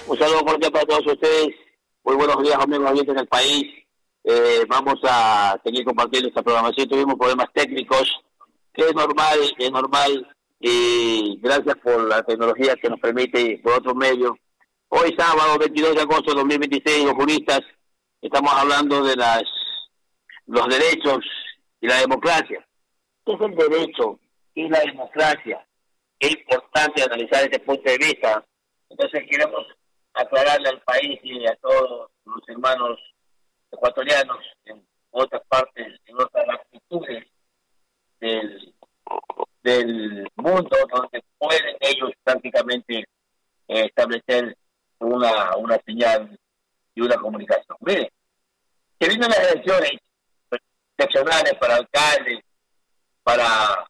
Un saludo cordial para todos ustedes. Muy buenos días, amigos oyentes del país. Vamos a seguir compartiendo esta programación. Tuvimos problemas técnicos, que es normal. Y gracias por la tecnología que nos permite, por otro medio. Hoy sábado, 22 de agosto de 2026, los juristas, estamos hablando de los derechos y la democracia. ¿Qué es el derecho y la democracia? Es importante analizar desde este punto de vista. Entonces queremos aclararle al país y a todos los hermanos ecuatorianos en otras partes, en otras latitudes del mundo, donde pueden ellos prácticamente establecer una señal y una comunicación. Miren, se vienen las elecciones seccionales para alcaldes, para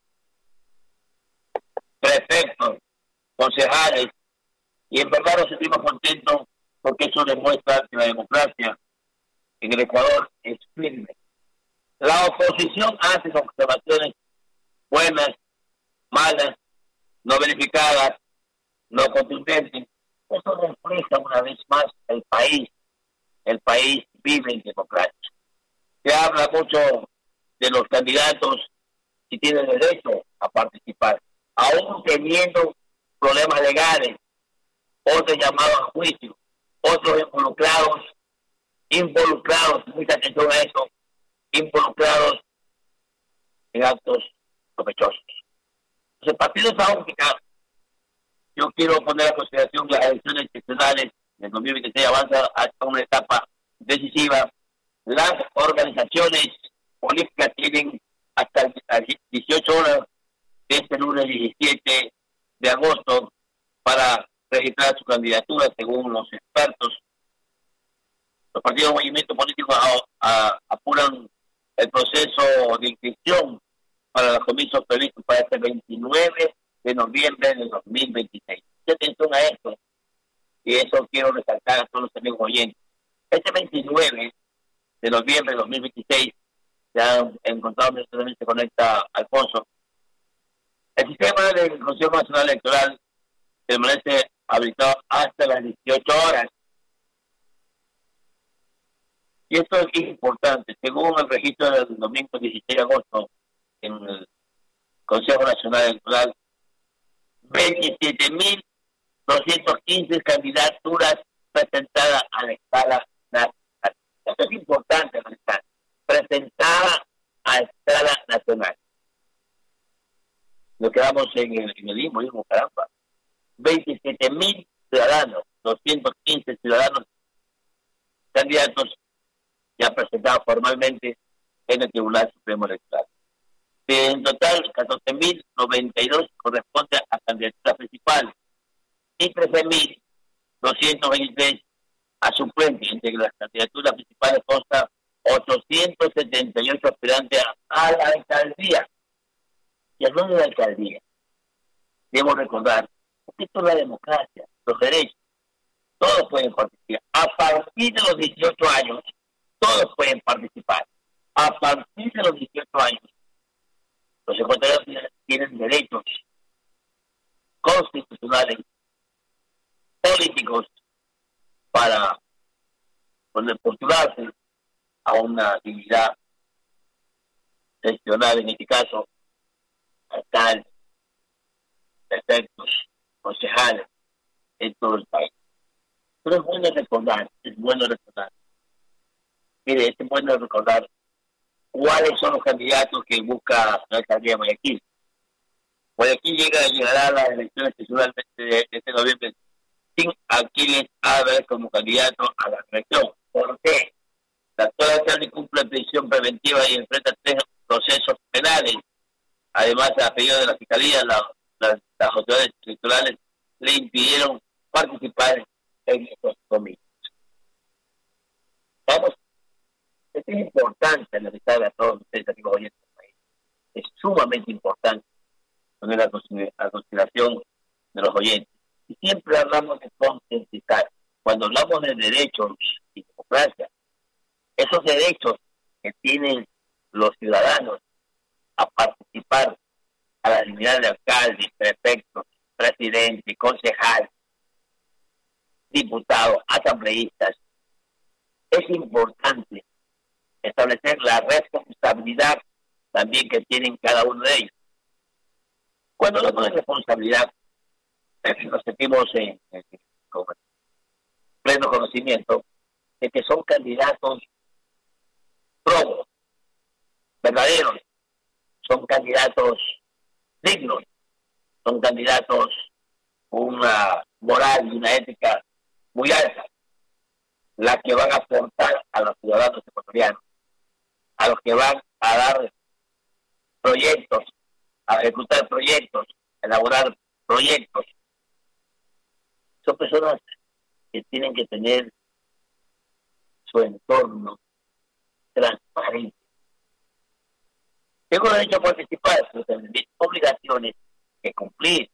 prefectos, concejales, y en verdad nos sentimos contentos porque eso demuestra que la democracia en el Ecuador es firme. La oposición hace observaciones buenas, malas, no verificadas, no contundentes. Eso refleja una vez más el país. El país vive en democracia. Se habla mucho de los candidatos si tienen derecho a participar, aún teniendo problemas legales, otros llamados a juicio, otros involucrados, mucha atención a eso, involucrados en actos sospechosos. Entonces, el partido está unificado. Yo quiero poner a consideración que las elecciones institucionales del 2026 avanzan hasta una etapa decisiva. Las organizaciones políticas tienen hasta las 18 horas de este lunes 17 de agosto para registrar su candidatura, según los expertos. Los partidos y movimientos políticos apuran el proceso de inscripción para los comicios previstos para este 29 de noviembre de 2026. Mucha atención a esto, y eso quiero resaltar a todos los amigos oyentes. Este 29 de noviembre de 2026, ya han encontrado, se conecta Alfonso, el sistema del Consejo Nacional Electoral permanece habilitado hasta las 18 horas. Y esto es importante. Según el registro del domingo 16 de agosto en el Consejo Nacional Electoral, 27.215 candidaturas presentadas a la escala nacional. Esto es importante, presentada a escala nacional. Nos quedamos en el limbo, caramba. 27.000 ciudadanos, 215 ciudadanos candidatos ya presentados formalmente en el Tribunal Supremo Electoral. En total, 14.092 corresponde a candidaturas principales y 13.223 a suplentes. Entre las candidaturas principales consta 878 aspirantes a la alcaldía. Y hablando de alcaldía, debo recordar, porque esto es la democracia, los derechos, todos pueden participar. A partir de los 18 años, todos pueden participar. A partir de los 18 años, los ecuatorianos tienen derechos constitucionales, políticos, para postularse a una actividad gestional, en este caso, alcaldes, prefectos, concejales, en todo el país. Pero es bueno recordar. Mire, es bueno recordar cuáles son los candidatos que busca la alcaldía de Guayaquil. Guayaquil llegará a las elecciones institucionales de este noviembre sin Aquiles Álvarez como candidato a la reelección. ¿Por qué? La actual alcalde cumple prisión preventiva y enfrenta 3 procesos penales. Además, a pedido de la Fiscalía, las autoridades electorales le impidieron participar en estos comicios. Vamos, esto es importante analizar a todos ustedes, amigos oyentes del país. Es sumamente importante poner a consideración de los oyentes. Y siempre hablamos de concientizar. Cuando hablamos de derechos y democracia, esos derechos que tienen los ciudadanos a participar a la dignidad de alcalde, prefectos, presidente, concejal, diputados, asambleístas. Es importante establecer la responsabilidad también que tienen cada uno de ellos. Cuando hablamos de responsabilidad, nos sentimos con pleno conocimiento de que son candidatos probos, verdaderos, son candidatos dignos, son candidatos con una moral y una ética muy alta, la que van a aportar a los ciudadanos ecuatorianos, a los que van a dar proyectos, a ejecutar proyectos, a elaborar proyectos. Son personas que tienen que tener su entorno transparente. Tengo derecho a participar, pero también obligaciones que cumplir.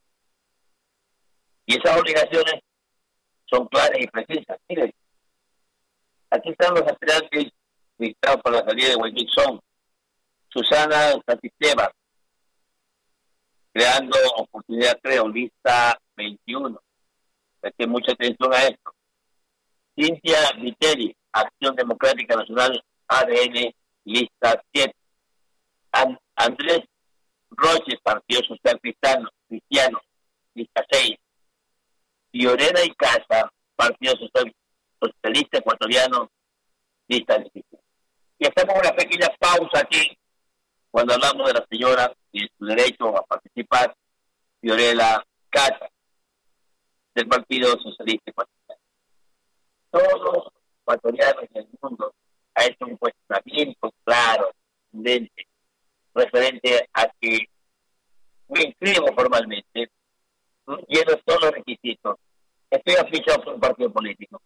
Y esas obligaciones son claras y precisas. Miren, aquí están los aspirantes listados para la salida de Guayquixón. Susana Santisteba, creando oportunidad, creo, lista 21. Presten mucha atención a esto. Cintia Viteri, Acción Democrática Nacional, ADN, lista 7. Andrés Roches, Partido Social Cristiano, lista 6. Fiorella Icaza, Partido Socialista Ecuatoriano, lista 17. Y hacemos una pequeña pausa aquí cuando hablamos de la señora y de su derecho a participar, Fiorella Icaza, del Partido Socialista Ecuatoriano. Todos los ecuatorianos del mundo han hecho un cuestionamiento claro, evidente, referente a que me inscribo formalmente, lleno todos los requisitos, estoy afichado por un partido político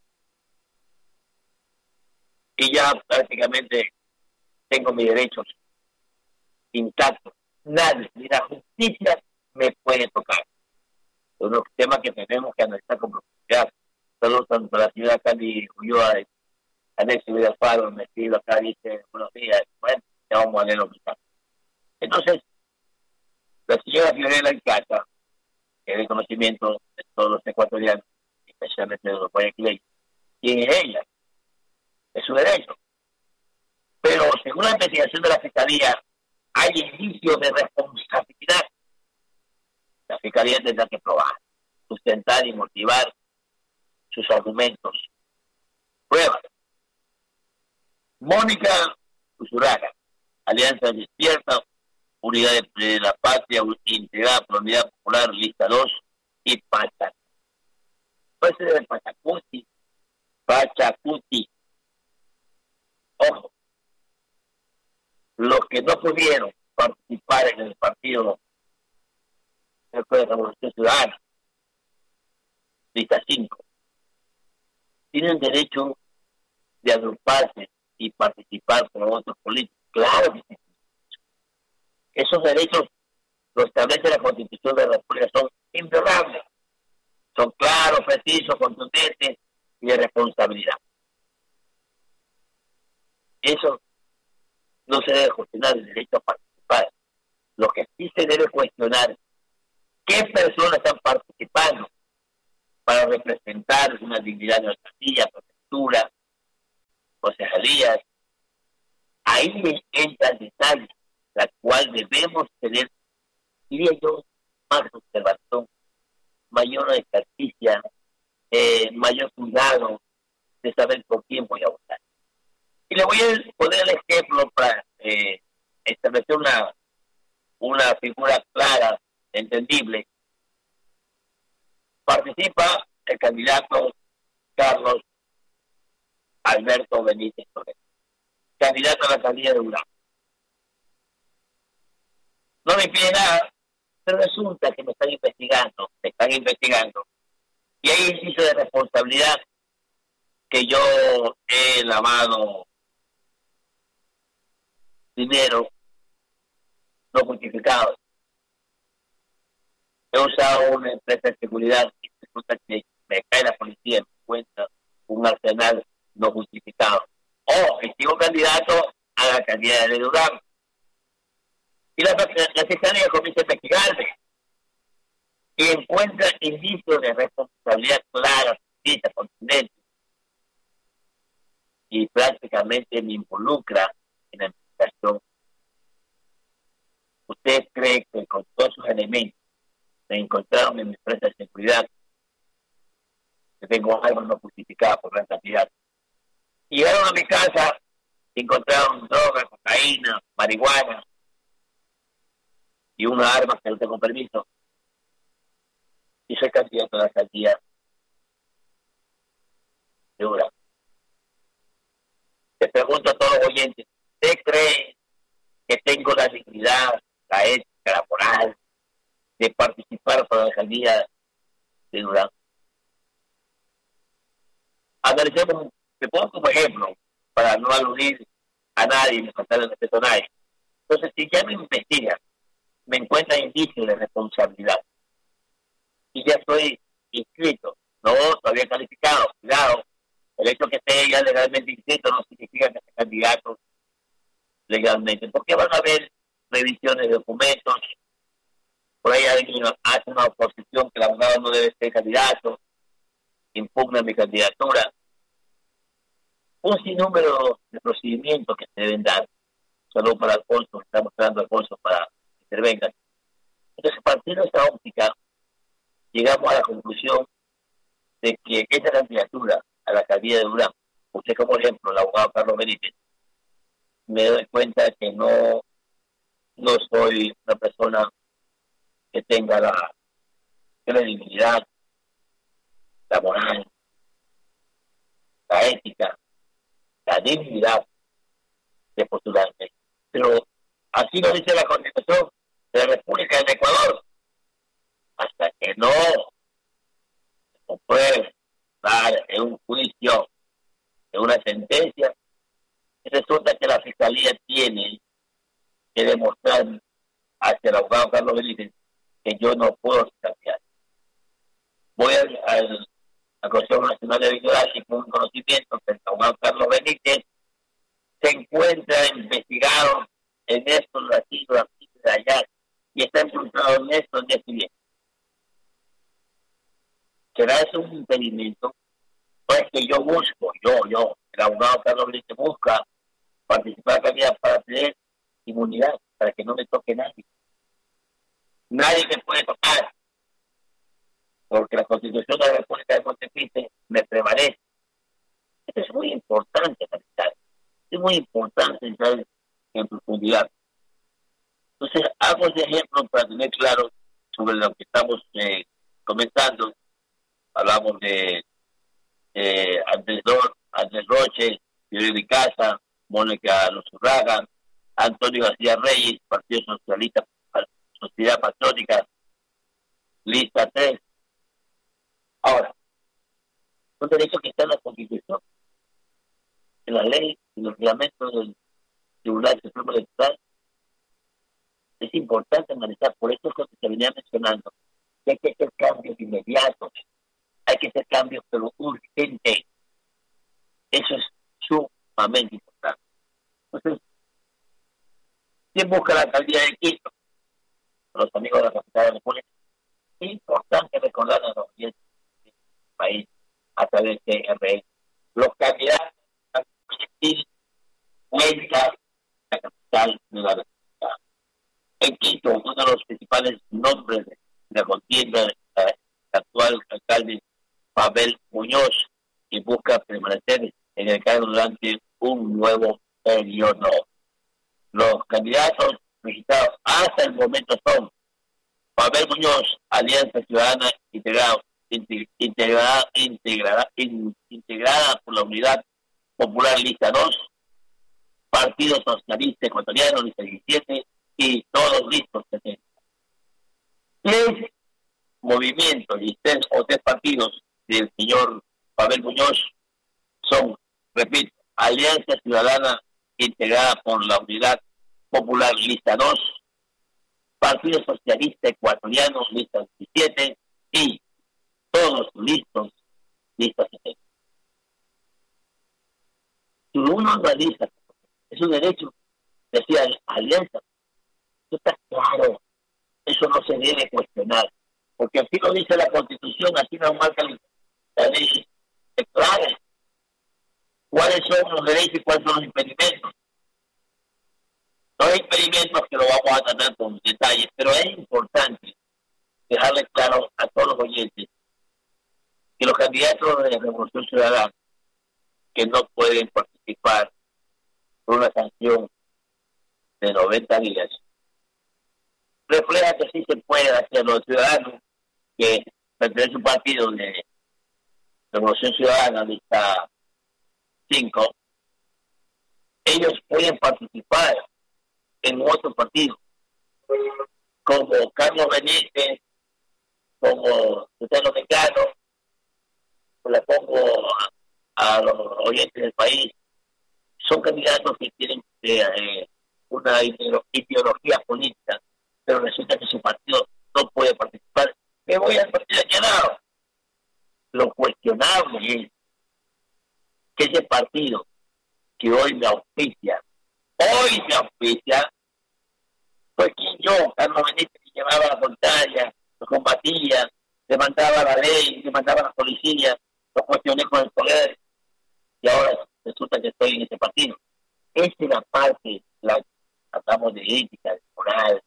y ya prácticamente tengo mis derechos intactos. Nadie, ni la justicia me puede tocar. Es un tema que tenemos que analizar con profundidad. Saludos tanto a la señora Candy Ulloa, Anexo de Alfaro, me escribe acá, dice, buenos días, bueno, ya vamos a leer los mensajes. Entonces, la señora Fiorella Icaza, que es de conocimiento de todos los ecuatorianos, especialmente de los guayaquileños, ¿quién es ella? Es su derecho. Pero según la investigación de la Fiscalía, hay indicios de responsabilidad. La Fiscalía tendrá que probar, sustentar y motivar sus argumentos. Pruebas. Mónica Usuraga, Alianza Despierta, Unidad de la Patria, Integrada por la Unidad Popular, lista 2, y Pachacuti. Puede ser de Pachacuti. Ojo, los que no pudieron participar en el partido de Revolución Ciudadana, lista 5, tienen derecho de agruparse y participar con otros políticos. Claro que sí. Esos derechos lo establece la Constitución de la República, son inviolables, son claros, precisos, contundentes y de responsabilidad. Eso no se debe cuestionar el derecho a participar. Lo que sí se debe cuestionar, ¿qué personas están participando para representar una dignidad de alcaldía, prefectura, concejalías? Ahí entra el detalle, la cual debemos tener, diría yo, más observación, mayor estrategia, mayor cuidado de saber por quién voy a votar. Y le voy a poner el ejemplo para establecer una figura clara, entendible. Participa el candidato Carlos Alberto Benítez Torres, candidato a la alcaldía de Urabá. No me impide nada, pero resulta que me están investigando, y hay indicios de responsabilidad que yo he lavado dinero no justificado. He usado una empresa de seguridad y resulta que me cae la policía y me encuentra un arsenal no justificado. O que sigo candidato a la alcaldía de Durán. Y la Fiscalía comienza a investigarme y encuentra indicios de responsabilidad clara artista, continente, y prácticamente me involucra en la investigación. ¿Usted cree que con todos sus elementos se encontraron en mi empresa de seguridad que tengo armas no justificadas por gran cantidad? Y llegaron a mi casa y encontraron droga, cocaína, marihuana y una arma que no tengo permiso. Y soy candidato a la alcaldía de Durán. Te pregunto a todos los oyentes, ¿usted cree que tengo la dignidad, la ética, la moral de participar para la alcaldía de Durán? Analicemos, te pongo como ejemplo, para no aludir a nadie ni faltar el respeto a nadie. Entonces, si ya me investigan, me encuentran indicios de responsabilidad y ya estoy inscrito, no todavía calificado, cuidado, el hecho que esté ya legalmente inscrito no significa que sea candidato legalmente, porque van a haber revisiones de documentos, por ahí alguien hace una oposición que el abogado no debe ser candidato, impugna mi candidatura, un sinnúmero de procedimientos que se deben dar. Solo para Alfonso, estamos esperando a Alfonso para que intervengan. Entonces, a partir de esta óptica, llegamos a la conclusión de que esa candidatura a la alcaldía de Durán, usted como ejemplo, el abogado Carlos Benítez, me doy cuenta que no soy una persona que tenga la credibilidad, la moral, la ética, la dignidad de postularme. Pero así lo dice la Constitución de la República del Ecuador. Hasta que no se compruebe dar en un juicio, en una sentencia, resulta que la Fiscalía tiene que demostrar hacia el abogado Carlos Benítez que yo no puedo cambiar. Voy al Consejo Nacional de Vigilancia y con conocimiento que el abogado Carlos Benítez se encuentra investigado en esto, aquí, de allá, y está implicado en esto, en esto y en esto. ¿Será eso un impedimento? Pues que yo busco, el abogado Carlos Benítez busca participar también para tener inmunidad, para que no me toque nadie. Nadie me puede tocar, porque la Constitución de la República de Montecristi me prevalece. Esto es muy importante, es muy importante entrar en profundidad. Entonces, hago ese ejemplo para tener claro sobre lo que estamos comentando. Hablamos de Andrés Roche, Yuri Casa, Mónica Lozurraga, Antonio García Reyes, Partido Socialista, Sociedad Patriótica, lista 3. Ahora, son derechos que están en la Constitución, en la ley, en los reglamentos del Tribunal Supremo Electoral. Es importante analizar, por eso es lo que se venía mencionando, que hay que hacer cambios inmediatos, hay que hacer cambios pero urgentes. Eso es sumamente importante. Entonces, ¿quién busca la alcaldía de Quito? Los amigos de la capital de la República. Es importante recordar a los oyentes del país a través de RN. Los candidatos a la capital de la República. En Quito, uno de los principales nombres de la contienda del actual alcalde Pavel Muñoz, que busca permanecer en el cargo durante un nuevo periodo. Los candidatos registrados hasta el momento son Pavel Muñoz, Alianza Ciudadana integrada por la Unidad Popular Lista 2, Partido Socialista Ecuatoriano Lista 17 y todos listos 70. 3 movimientos y 3 partidos del señor Pavel Muñoz son, repito, Alianza Ciudadana integrada por la Unidad Popular Lista 2, Partido Socialista Ecuatoriano Lista 17 y todos listos Lista 70. Si uno analiza, es un derecho, decía Alianza, eso está claro, eso no se debe cuestionar, porque así lo dice la Constitución, así nos marca la ley morales, cuáles son los derechos y cuáles son los impedimentos. Los impedimentos que lo vamos a tratar con detalles, pero es importante dejarle claro a todos los oyentes que los candidatos de la Revolución Ciudadana que no pueden participar por una sanción de 90 días refleja que sí se puede hacer. Los ciudadanos que pertenecen a un partido de Revolución Ciudadana, lista 5, ellos pueden participar en otros partidos, como Carlos Benítez, como Cristiano Mecano, le pongo a los oyentes del país, son candidatos que tienen una ideología política, pero resulta que su partido no puede participar. Me voy al partido de lado. Lo cuestionable es que ese partido que hoy me auspicia, fue quien yo, Carlos Benítez, que llevaba la pantalla, lo combatía, demandaba la ley, demandaba la policía, lo cuestioné con el poder, y ahora resulta que estoy en ese partido. Esa es la parte, la tratamos de ética, de moral,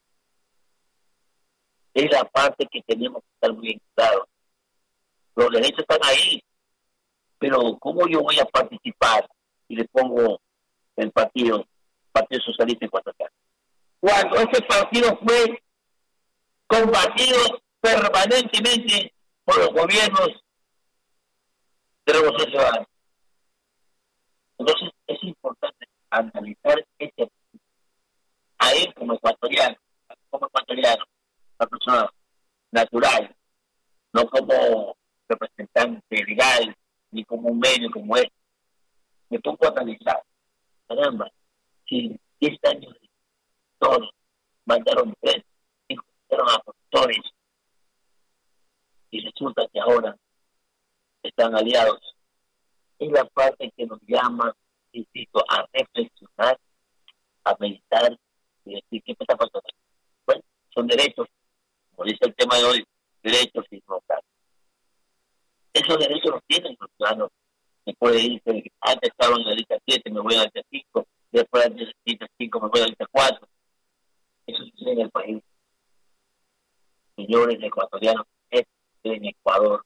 es la parte que tenemos que estar muy claros. Los derechos están ahí, pero ¿cómo yo voy a participar si le pongo el Partido Socialista Ecuatoriano? Cuando ese partido fue combatido permanentemente por los gobiernos de la Revolución Ciudadana. Entonces es importante analizar este a él como ecuatoriano, una persona natural, no como representante legal, ni como un medio como este. Me pongo a analizar, caramba, si 10 años de todos mandaron 3, 5, fueron a profesores, y resulta que ahora están aliados, es la parte que nos llama, insisto, a reflexionar, a meditar y decir qué está pasando. Bueno, son derechos, como dice el tema de hoy, derechos y libertades. Esos derechos los tienen los ciudadanos. Se puede ir, antes estaba en la lista 7, me voy a la lista 5, después de la lista 5 me voy a la lista 4. Eso sucede en el país. Señores ecuatorianos, en Ecuador.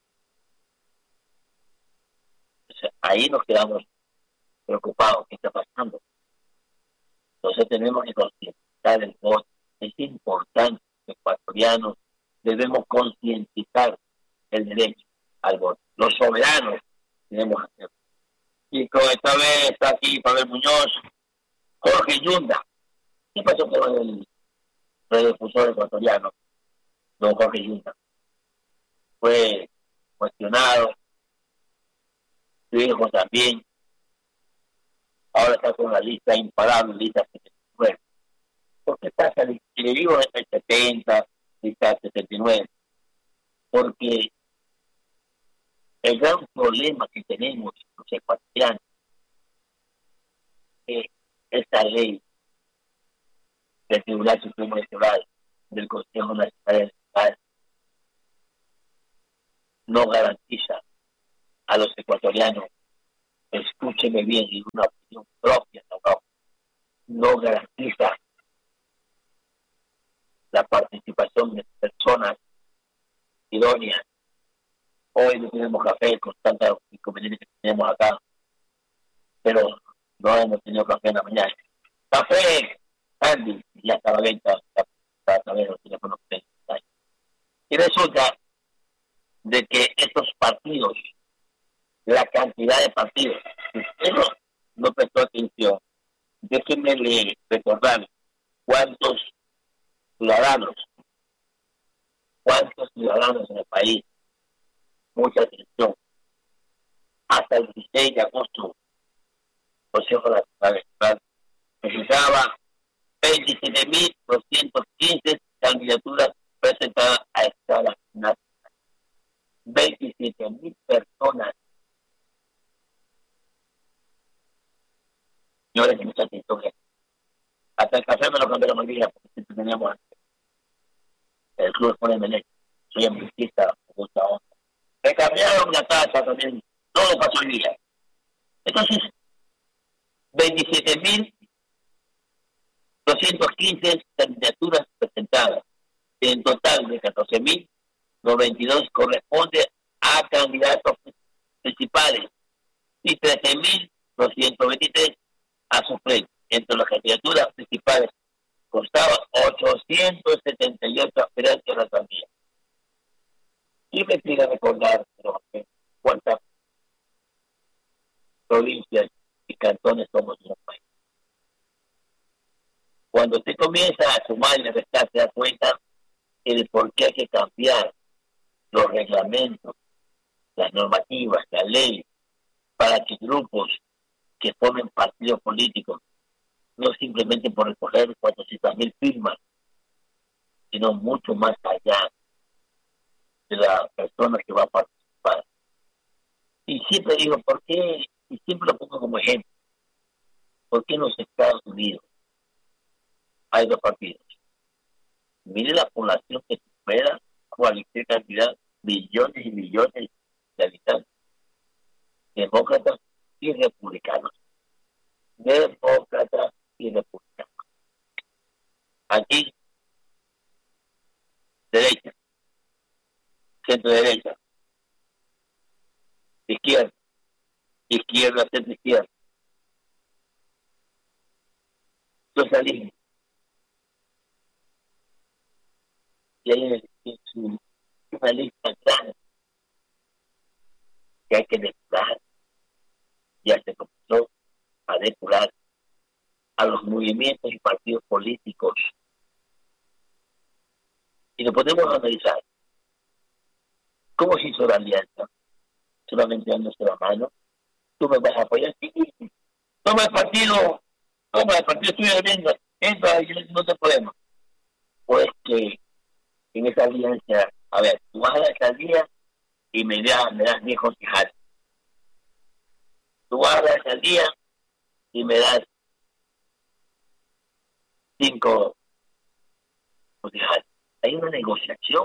Entonces, ahí nos quedamos preocupados. ¿Qué está pasando? Entonces tenemos que concientizar el voto. Es importante que ecuatorianos debemos concientizar el derecho al voto. Los soberanos tenemos que hacerlo. Y con esta vez está aquí Pavel Muñoz, Jorge Yunda. ¿Qué pasó con el radiodifusor ecuatoriano, don Jorge Yunda? Fue cuestionado, su hijo también. Ahora está con la lista imparable, lista 79. ¿Por qué pasa? Le digo el 70, lista 79. Porque el gran problema que tenemos los ecuatorianos es esta ley del Tribunal Supremo Electoral, del Consejo Nacional Electoral, no garantiza a los ecuatorianos, escúcheme bien, y una opinión propia, no garantiza la participación de personas idóneas. Hoy no tenemos café con tantos inconvenientes que tenemos acá, pero no hemos tenido café en la mañana. Café, Andy, ya estaba a venta, a ver los teléfonos. Y resulta de que estos partidos, la cantidad de partidos, si usted no prestó atención, déjenme recordar cuántos ciudadanos en el país, mucha atención, hasta el 16 de agosto, Consejo Nacional Electoral necesitaba 27.215 candidaturas presentadas a escala nacional. 27.000 personas. Señores, mucha atención. Hasta el café me lo cambiaron el día, porque siempre teníamos el club de Ponémele. Soy amnistista, me gusta onda. Me cambiaron la taza también. No todo pasó hoy día. Entonces, 27.215 candidaturas presentadas. En total de 14.092 corresponde a candidatos principales y 13.223 a suplentes. Entre las candidaturas principales constaban 878 aspirantes a la alcaldía. Y me pide recordar cuántas provincias y cantones somos en el país. Cuando usted comienza a sumar y a restar, se da cuenta de por qué hay que cambiar los reglamentos, las normativas, la ley, para que grupos que formen partidos políticos, no simplemente por recoger 400.000 firmas, sino mucho más allá de la persona que va a participar. Y siempre digo, ¿por qué? Y siempre lo pongo como ejemplo. ¿Por qué en los Estados Unidos hay dos partidos? Mire la población que supera cualquier cantidad, millones y millones de habitantes. Demócratas y republicanos. Demócratas y republicanos. Aquí, derecha, centro derecha, izquierda, izquierda, centro izquierda, socialismo. Y hay una lista grande que hay que depurar. Ya se comenzó a depurar a los movimientos y partidos políticos. Y lo podemos analizar. ¿Cómo se hizo la alianza? Solamente dándose la mano. Tú me vas a apoyar. Sí. Toma el partido estoy viendo. Entra y no te podemos. Pues que en esa alianza, a ver, tú vas a la alcaldía y me das 10 concejales. Tú vas a la alcaldía y me das 5 concejales. Hay una negociación.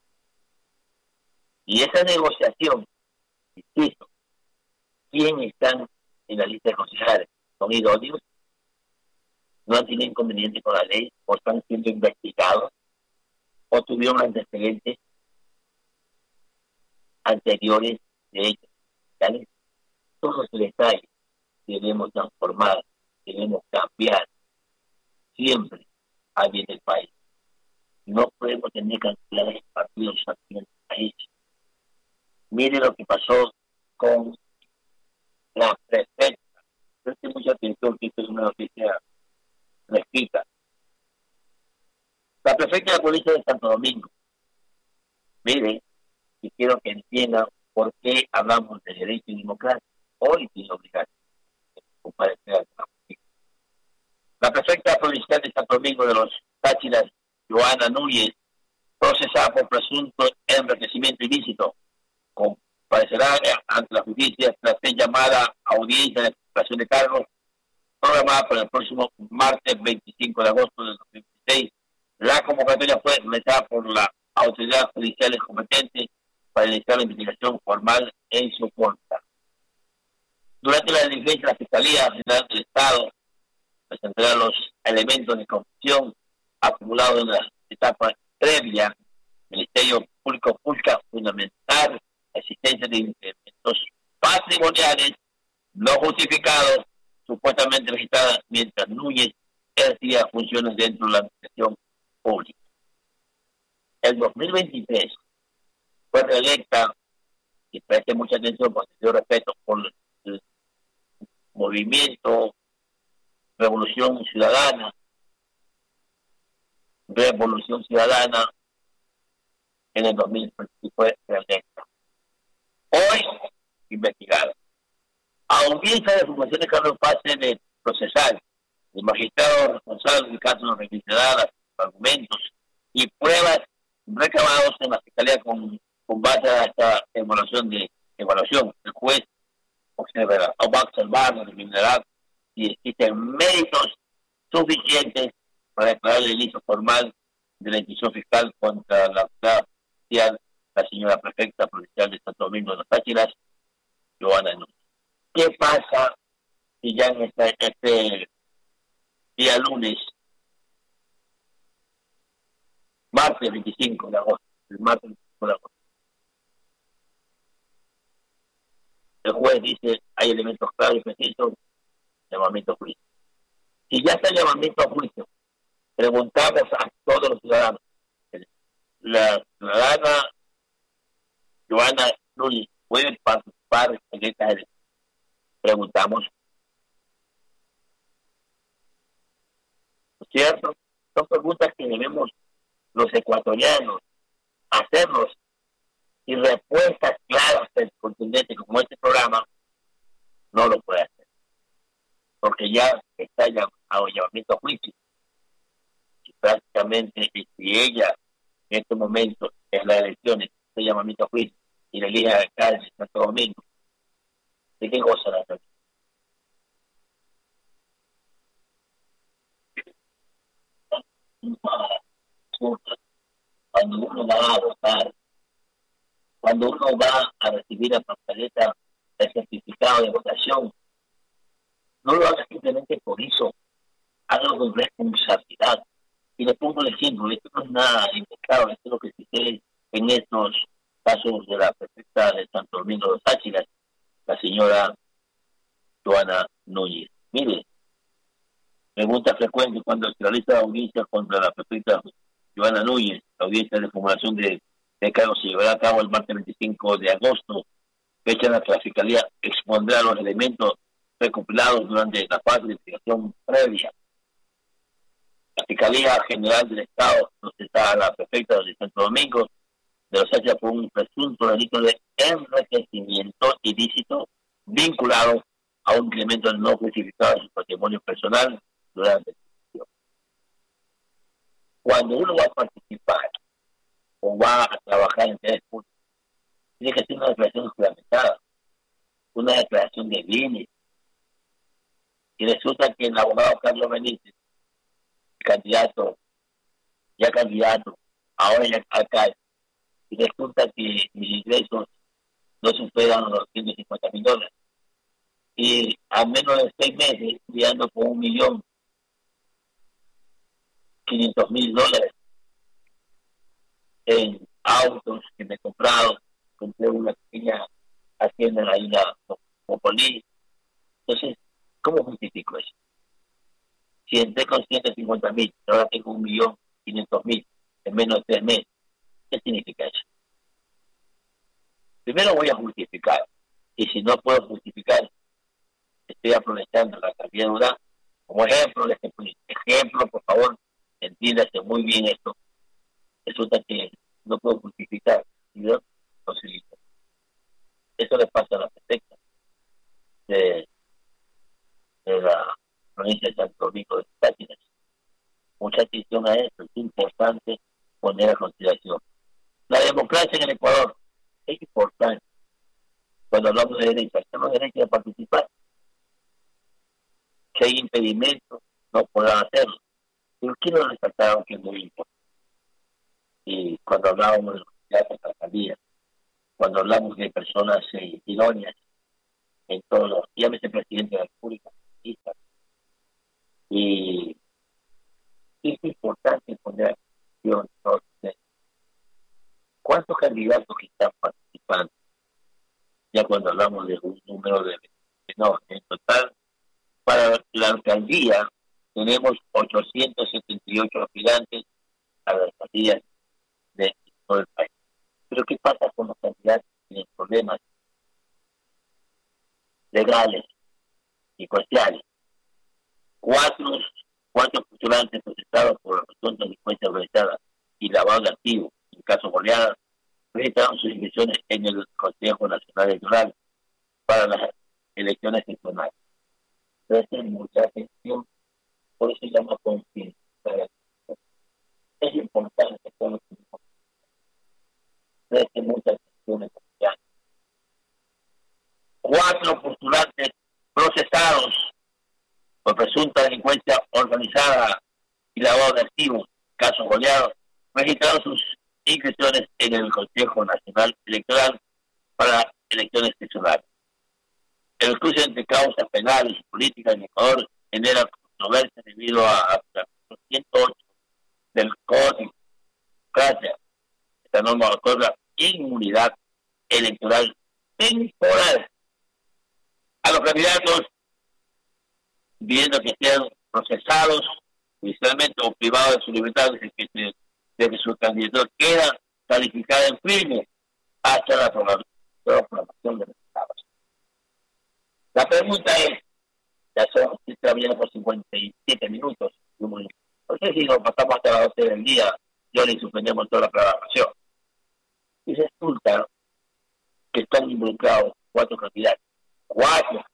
Y esa negociación, insisto, ¿quiénes están en la lista de concejales? ¿Son idóneos? ¿No han tenido inconveniente con la ley? ¿O están siendo investigados? ¿O tuvieron antecedentes anteriores de ellos? ¿Vale? Todos los detalles debemos transformar, debemos cambiar siempre al bien del país. No podemos tener cantidades de partidos aquí en el país. Mire lo que pasó con la prefecta. Preste mucha atención que esto es una noticia fresquita. La prefecta de la provincia de Santo Domingo. Mire, y quiero que entiendan por qué hablamos de derecho y democracia. Hoy tiene obligación de comparecer al trabajo. La prefecta provincial de Santo Domingo de los Táchiras, Joana Núñez, procesada por presunto enriquecimiento ilícito, comparecerá ante la justicia tras ser llamada a audiencia de explicación de cargos programada para el próximo martes 25 de agosto del 2016. La convocatoria fue realizada por la autoridad judicial competente para iniciar la investigación formal en su contra. Durante la diligencia, la Fiscalía General del Estado presentará los elementos de confesión acumulados en la etapa previa. El Ministerio Público busca fundamentar la existencia de incrementos patrimoniales no justificados, supuestamente registradas mientras Núñez ejercía funciones dentro de la administración pública. El 2023 fue reelecta, y preste mucha atención, porque yo respeto, por el movimiento Revolución Ciudadana, en el 2023 fue reelecta. Hoy, investigada. Audiencia de formación de Carlos Pase de procesal. El magistrado responsable del caso revisará los argumentos y pruebas recabados en la Fiscalía con base a esta evaluación. El juez va a observar, determinará si existen méritos suficientes para declarar el inicio formal de la institución fiscal contra la autoridad oficial, la señora prefecta provincial de Santo Domingo de los Táchiras, Johanna Núñez. ¿Qué pasa si ya en este día lunes, martes 25 de agosto, el martes 25 de agosto, el juez dice hay elementos claros y precisos, llamamiento a juicio? Si ya está el llamamiento a juicio, preguntamos a todos los ciudadanos, la ciudadana Johanna Núñez puede participar en esta elección. Preguntamos, ¿no es cierto? Son preguntas que debemos los ecuatorianos hacernos, y respuestas claras y contundentes como este programa no lo puede hacer, porque ya está llamamiento a juicio, y prácticamente si ella en este momento en las elecciones está llamamiento a juicio y le elige al alcalde de Santo Domingo, ¿de qué goza la realidad? Cuando uno va a votar, cuando uno va a recibir la papeleta, el certificado de votación, no lo haga simplemente por eso, hágalo con responsabilidad. Y le pongo el ejemplo, esto no es nada inventado, esto es lo que sucede en estos casos de la prefecta de Santo Domingo de Táchira, la señora Johanna Núñez. Mire, pregunta frecuente cuando se realiza la audiencia contra la prefecta Johanna Núñez. La audiencia de formulación de cargos se llevará a cabo el martes 25 de agosto, fecha en la que la Fiscalía expondrá los elementos recopilados durante la fase de investigación previa. La Fiscalía General del Estado, donde está la prefecta de Santo Domingo de los Táchira, por un presunto delito de enriquecimiento ilícito vinculado a un incremento no justificado de su patrimonio personal durante la elección. Cuando uno va a participar o va a trabajar en interés público, tiene que hacer una declaración juramentada, una declaración de bienes. Y resulta que el abogado Carlos Benítez, candidato, ahora ya alcalde, y resulta que mis ingresos no superan los $150,000. Y a menos de 6 meses, estoy ando con $1.500.000 en autos que me he comprado. Compré una pequeña hacienda en la isla Popolí. Entonces, ¿cómo justifico eso? Si entré con 150,000, ahora tengo 1.500.000 en menos de 3 meses, ¿qué significa eso? Primero voy a justificar, y si no puedo justificar, estoy aprovechando la candidatura como ejemplo. Ejemplo, por favor, entiéndase muy bien esto. Resulta que no puedo justificar, y yo no se dice. Eso le pasa a la prefecta de la provincia de Santo Domingo de Táchira. Mucha atención a esto, es importante poner a consideración. La democracia en el Ecuador es importante. Cuando hablamos de derecho, tenemos derecho a participar. Si hay impedimentos, no podrán hacerlo. Pero quiero resaltar algo que es muy importante. Y cuando hablábamos de los candidatos a la alcaldía, cuando hablamos de personas idóneas en todos los, llámese presidente de la República, y es importante poner atención entonces cuántos candidatos que están participando, ya cuando hablamos de un número de no, en total para la alcaldía tenemos 878 aspirantes a las alcaldías de todo el país. Pero ¿qué pasa con los candidatos que tienen problemas legales y sociales? Cuatro postulantes procesados por presunta delincuencia organizada y lavado de activos, en caso goleada, presentaron sus inscripciones en el Consejo Nacional Electoral para las elecciones seccionales. Presten mucha atención, por eso se llama conciencia. Es importante que todos presten mucha atención. 4 postulantes procesados por presunta delincuencia organizada y lavado de activos, casos goleados, registraron sus inscripciones en el Consejo Nacional Electoral para elecciones seccionales. El cruce entre causas penales y políticas en Ecuador genera controversia debido a la artículo 108 del Código. Gracias. Esta norma otorga inmunidad electoral temporal a los candidatos, viendo que sean procesados judicialmente o privados de su libertad desde que su candidatura queda calificada en firme hasta la aprobación de resultados. La pregunta es, ya son, está bien por 57 minutos, no sé si nos pasamos hasta las 12 del día, yo le suspendemos toda la programación. Y resulta que están involucrados 4 candidatos, 4,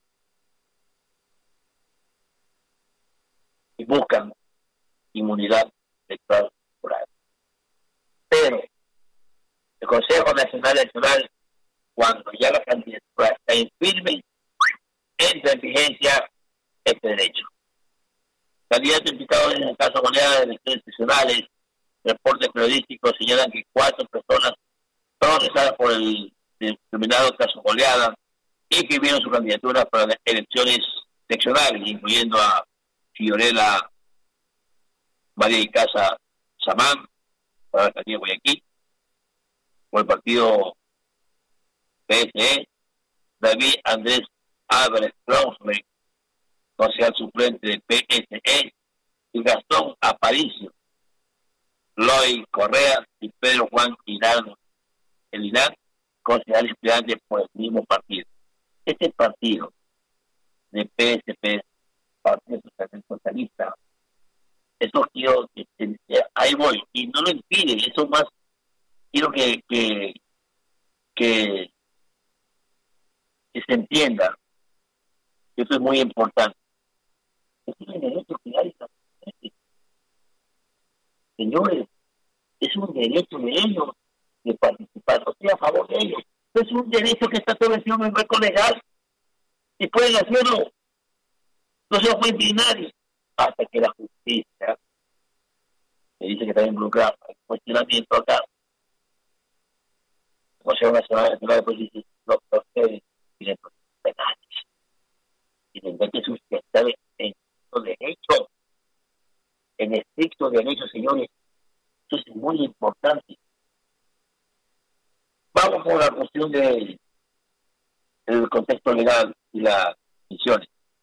y buscan inmunidad electoral temporal. Pero el Consejo Nacional Electoral, cuando ya la candidatura está en firme, entra en vigencia este derecho. Candidatos implicados en el caso Goleada de elecciones institucionales, reportes periodísticos señalan que 4 personas procesadas por el denominado caso Goleada inscribieron su candidatura para las elecciones seccionales, incluyendo a Fiorella María Icaza Samán para la alcaldía de Guayaquil, por el partido PSE, David Andrés Álvarez Braunschweig, concejal suplente de PSE, y Gastón Aparicio, Loy Correa y Pedro Juan Hirano Elinar, concejal estudiante por el mismo partido. Este partido de PSP, Partido Socialista, eso quiero que ahí voy, y no lo impide, eso más quiero que se entienda, que eso es muy importante. Es un derecho que hay, señores, es un derecho de ellos de participar, no estoy a favor de ellos, es un derecho que está establecido en el marco legal y pueden hacerlo, no se lo puede impedir nadie hasta que la justicia me dice que está involucrado en el cuestionamiento acá. El Consejo Nacional Electoral pues dice no procede tienen penales y tendrá que sustentar en estricto derecho, señores. Eso es muy importante. Vamos con la cuestión del contexto legal y las decisiones.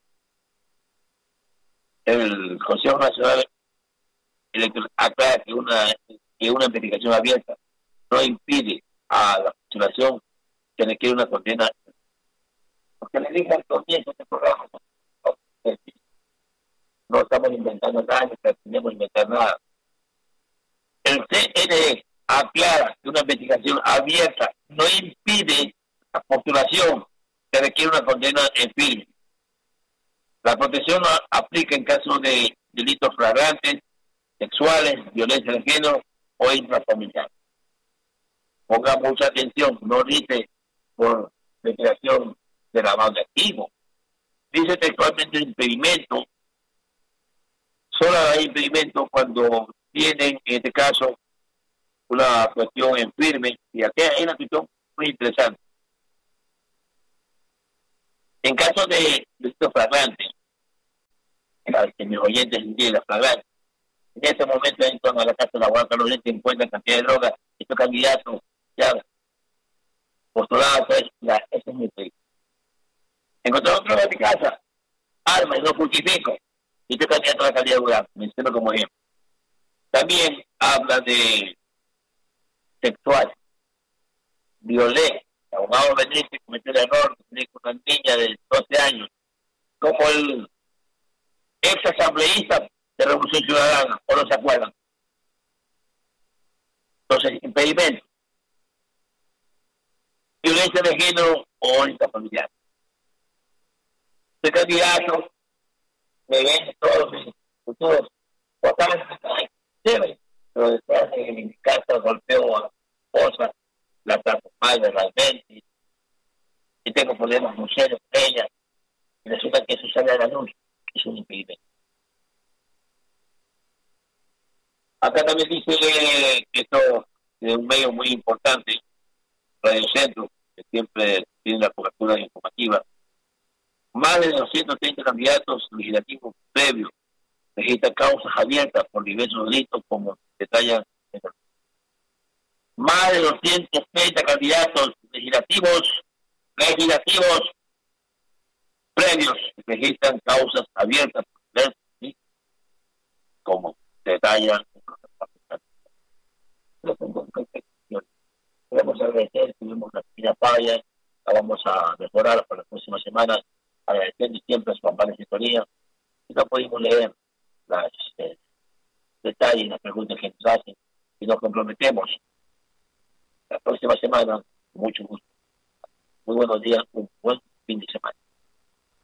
El Consejo Nacional Electoral aclara que una investigación abierta no impide a la postulación que requiere una condena. Porque le dije al comienzo de este programa, no estamos inventando nada, ni pretendemos inventar nada. El CNE aclara que una investigación abierta no impide la postulación que requiere una condena en firme. La protección aplica en caso de delitos flagrantes, sexuales, violencia de género o intrafamiliar. Ponga mucha atención, no dice por declaración de lavado de activos. Dice textualmente impedimento. Solo hay impedimento cuando tienen, en este caso, una cuestión en firme, y aquí hay una cuestión muy interesante. En caso de delitos flagrantes, para que mis oyentes entiendan flagrante, en este momento entran a la casa laboral Carlos Lente, encuentran cantidad de drogas, estos candidatos ya postulados, pues, ese es mi país. Encontraron drogas en mi casa, armas, no justifico, y este candidato a la alcaldía de Durán, menciono como ejemplo. También habla de sexual, violé, el abogado Benítez cometió el error de una niña de 12 años, como el ex asambleísta de Revolución Ciudadana, o no se acuerdan. Entonces, impedimento, violencia de género o intrafamiliar. Este candidato me ven todos mis futuros votantes, chévere, pero después en mi casa golpeo a la esposa, la trato mal realmente, y tengo problemas muy serios con ella, y resulta que eso sale a la luz, es un impedimento. Acá también dice que esto es un medio muy importante, Radio Centro, que siempre tiene la cobertura informativa, Más de 230 candidatos legislativos previos registran causas abiertas por diversos delitos, como detalla. Más de 230 candidatos legislativos previos registran causas abiertas por diversos delitos, como detalla. Queremos agradecer, tuvimos una pequeña falla, la vamos a mejorar para las próximas semanas, agradeciendo siempre a su amable sintonía. Y no pudimos leer los detalles, las preguntas que nos hacen, y nos comprometemos la próxima semana, con mucho gusto. Muy buenos días, un buen fin de semana.